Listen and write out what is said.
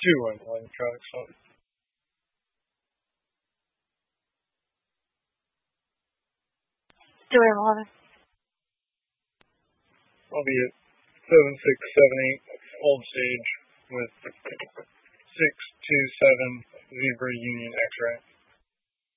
Two electronics. Durham 11. I'll be at 7678 Old Stage with 627 Zebra Union X-Ray.